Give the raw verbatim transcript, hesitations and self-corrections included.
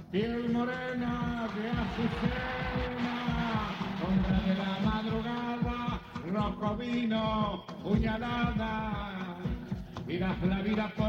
piel morena de azucena, sombra de la madrugada, rojo vino, puñalada, miras la vida por